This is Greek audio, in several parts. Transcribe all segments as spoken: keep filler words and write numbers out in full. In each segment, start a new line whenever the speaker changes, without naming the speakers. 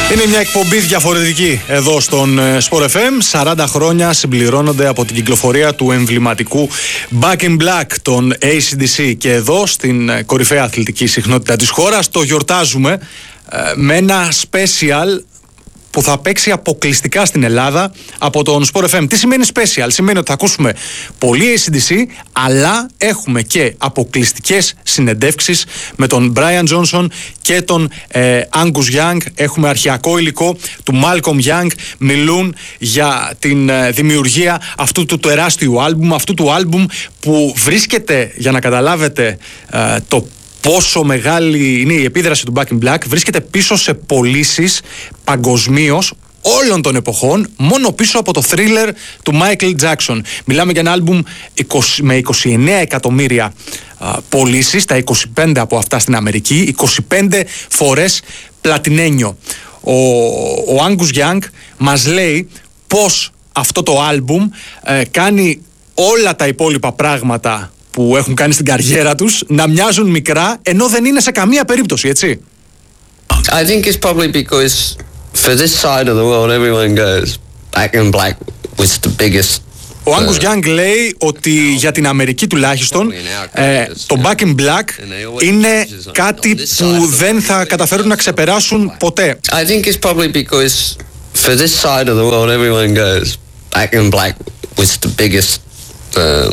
Είναι μια εκπομπή διαφορετική εδώ στον Sport εφ εμ. σαράντα χρόνια συμπληρώνονται από την κυκλοφορία του εμβληματικού Back in Black, των έι σι ντι σι. Και εδώ στην κορυφαία αθλητική συχνότητα της χώρας το γιορτάζουμε με ένα special που θα παίξει αποκλειστικά στην Ελλάδα από τον Sport εφ εμ. Τι σημαίνει special? Σημαίνει ότι θα ακούσουμε πολύ έι σι ντι σι, αλλά έχουμε και αποκλειστικές συνεντεύξεις με τον Brian Johnson και τον ε, Angus Young. Έχουμε αρχαιακό υλικό του Malcolm Young. Μιλούν για την ε, δημιουργία αυτού του τεράστιου άλμπουμ, αυτού του άλμπουμ που βρίσκεται, για να καταλάβετε ε, το πόσο μεγάλη είναι η επίδραση του Back in Black, βρίσκεται πίσω σε πωλήσεις παγκοσμίως όλων των εποχών, μόνο πίσω από το Thriller του Michael Jackson. Μιλάμε για ένα άλμπουμ με είκοσι εννέα εκατομμύρια πωλήσεις, τα είκοσι πέντε από αυτά στην Αμερική, είκοσι πέντε φορές πλατινένιο. Ο, ο Angus Young μας λέει πως αυτό το άλμπουμ ε, κάνει όλα τα υπόλοιπα πράγματα που έχουν κάνει στην καριέρα τους να μοιάζουν μικρά, ενώ δεν είναι σε καμία περίπτωση, έτσι.
I think it's probably because for this side of the world everyone goes Back in Black was the biggest.
Ο Angus Young λέει ότι για την Αμερική τουλάχιστον ε, το Back in Black είναι κάτι που δεν θα καταφέρουν να ξεπεράσουν ποτέ.
I think it's probably because for this side of the world everyone goes Back in Black was the biggest um,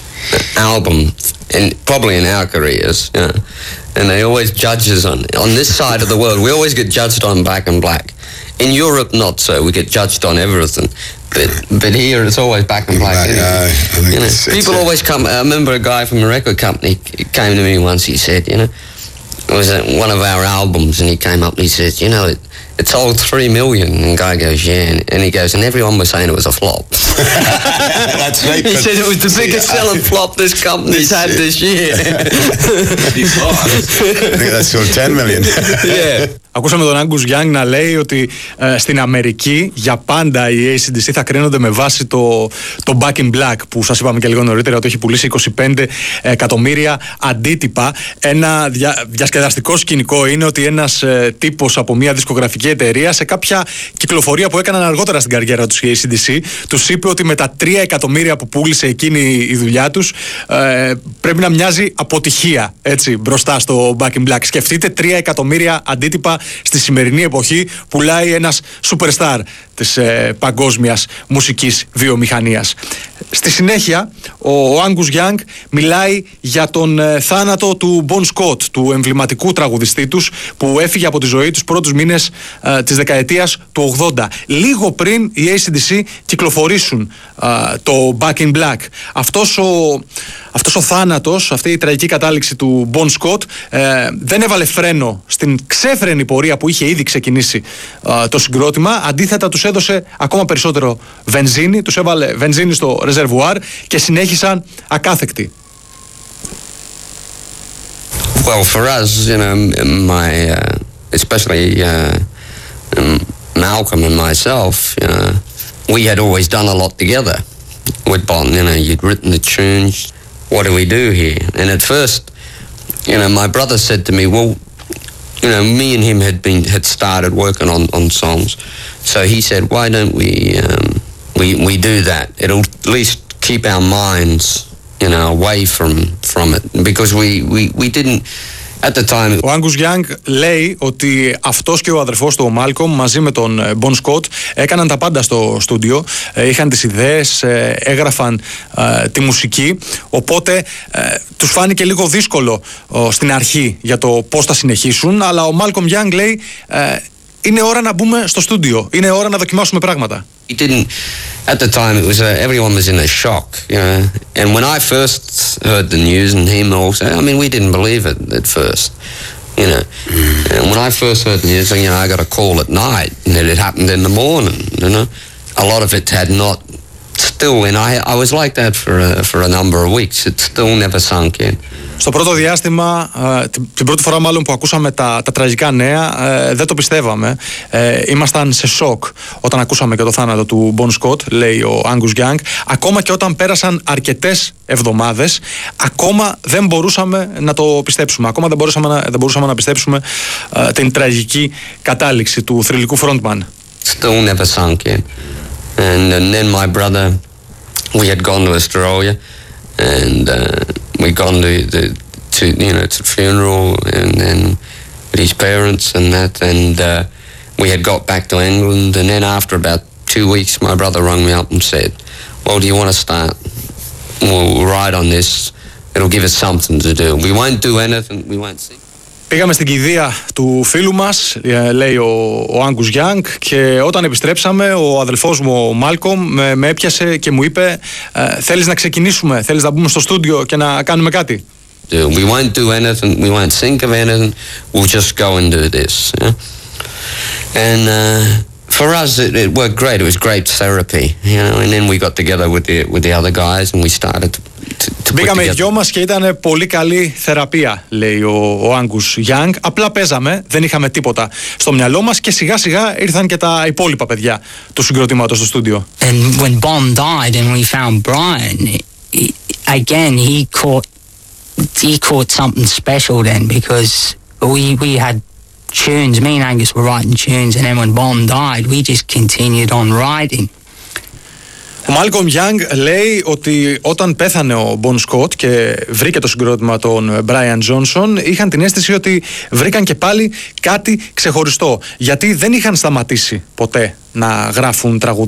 album and probably in our careers, you know, and they always judge us on on this side of the world. We always get judged on Back in Black. In Europe, not so. We get judged on everything, but but here it's always Back in Black.
Black, yeah, I think
you know,
it's, it's
people
a...
always come. I remember a guy from a record company came to me once. He said, you know, it was one of our albums, and he came up and he said, you know, it, it sold three million. And the guy goes, yeah, and, and he goes, and everyone was saying it was a flop.
That's right.
He said it was the biggest selling flop this company's had this year.
I think that sold ten million.
Yeah.
Ακούσαμε τον Angus Young να λέει ότι ε, στην Αμερική για πάντα οι έι σι ντι σι θα κρίνονται με βάση το, το Back in Black, που σας είπαμε και λίγο νωρίτερα ότι έχει πουλήσει είκοσι πέντε εκατομμύρια αντίτυπα. Ένα δια, διασκεδαστικό σκηνικό είναι ότι ένας ε, τύπος από μια δισκογραφική εταιρεία σε κάποια κυκλοφορία που έκαναν αργότερα στην καριέρα τους οι έι σι ντι σι τους είπε ότι με τα τρία εκατομμύρια που πούλησε εκείνη η δουλειά τους ε, πρέπει να μοιάζει αποτυχία, έτσι, μπροστά στο Back in Black. Σκεφτείτε, τρία εκατομμύρια αντίτυπα στη σημερινή εποχή πουλάει ένας superstar της ε, παγκόσμιας μουσικής βιομηχανίας. Στη συνέχεια ο, ο Angus Young μιλάει για τον ε, θάνατο του Bon Scott, του εμβληματικού τραγουδιστή τους, που έφυγε από τη ζωή τους πρώτους μήνες ε, της δεκαετίας του ογδόντα, λίγο πριν οι έι σι ντι σι κυκλοφορήσουν ε, το Back in Black. Αυτός ο, αυτός ο θάνατος, αυτή η τραγική κατάληξη του Bon Scott ε, δεν έβαλε φρένο στην ξέφρενη πορεία που είχε ήδη ξεκινήσει ε, το συγκρότημα. Αντίθετα, τους έδωσε ακόμα περισσότερο βενζίνη, τους έβαλε βενζίνη στο ρεζερβουάρ και συνέχισαν ακάθεκτοι.
Well, for us, you know, my uh, especially uh, Malcolm and myself, you know, we had always done a lot together with Bon. You know, you'd written the tunes. What do we do here? And at first, you know, my brother said to me, well, you know, me and him had been had started working on, on songs, so he said, why don't we um, we we do that? It'll at least keep our minds, you know, away from from it, because we we we didn't at the time.
Ο Angus Young λέει ότι αυτός και ο αδερφός του, ο Malcolm, μαζί με τον Bon Scott έκαναν τα πάντα στο στούντιο, είχαν τις ιδέες, έγραφαν ε, τη μουσική, οπότε ε, τους φάνηκε λίγο δύσκολο ε, στην αρχή για το πώς θα συνεχίσουν, αλλά ο Malcolm Young λέει ε, είναι ώρα να μπούμε στο στούντιο, είναι ώρα να δοκιμάσουμε πράγματα.
He didn't, at the time it was a, everyone was in a shock, you know, and when I first heard the news and him also, I mean, we didn't believe it at first, you know, mm. and when I first heard the news, you know, I got a call at night and it had happened in the morning, you know, a lot of it had not, still, and I I was like that for a, for a number of weeks, it still never sunk in.
Στο πρώτο διάστημα, ε, την, την πρώτη φορά μάλλον που ακούσαμε τα, τα τραγικά νέα, ε, δεν το πιστεύαμε. Ε, ήμασταν σε σοκ όταν ακούσαμε και το θάνατο του Bon Scott, λέει ο Angus Young. Ακόμα και όταν πέρασαν αρκετές εβδομάδες, ακόμα δεν μπορούσαμε να το πιστέψουμε. Ακόμα δεν μπορούσαμε να, δεν μπορούσαμε να πιστέψουμε ε, την τραγική κατάληξη του θρυλικού frontman.
Still never sunk in. And, and then my brother, we had gone to Australia, and uh, we gone to the to you know to the funeral, and then with his parents and that, and uh, we had got back to England, and then after about two weeks, my brother rang me up and said, "Well, do you want to start? We'll ride on this. It'll give us something to do. We won't do anything. We won't see."
Πήγαμε στην κηδεία του φίλου μας, λέει ο, ο Angus Young, και όταν επιστρέψαμε ο αδελφός μου ο Μάλκομ με, με έπιασε και μου είπε ε, θέλεις να ξεκινήσουμε, θέλεις να μπούμε στο στούντιο και να κάνουμε κάτι?
We won't do anything, we won't think of anything, we'll just go and do this. Yeah? And uh, for us it, it worked great, it was great therapy, you know, and then we got together with the, with the other guys and we started to
Μπήκαμε οι δυο μας και ήταν πολύ καλή θεραπεία, λέει ο, ο Angus Young. Απλά παίζαμε, δεν είχαμε τίποτα στο μυαλό μας και σιγά σιγά ήρθαν και τα υπόλοιπα παιδιά του συγκροτήματος στο στούντιο.
And when Bon died and we found Brian, he, again he caught he caught something special then, because we we had tunes, me and Angus were writing tunes, and then when Bon died we just continued on writing.
Ο Μάλκομ Young λέει ότι όταν πέθανε ο Bon Scott και βρήκε το συγκρότημα των Brian Johnson, είχαν την αίσθηση ότι βρήκαν και πάλι κάτι ξεχωριστό, γιατί δεν είχαν σταματήσει ποτέ να γράφουν τραγούδια.